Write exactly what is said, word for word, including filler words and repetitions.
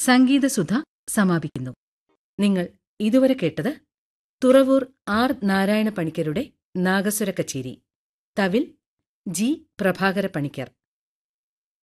സംഗീതസുധ സമാപിക്കുന്നു. നിങ്ങൾ ഇതുവരെ കേട്ടത് തുറവൂർ ആർ നാരായണ പണിക്കരുടെ നാഗസ്വര കച്ചേരി. തവിൽ ജി പ്രഭാകര പണിക്കർ.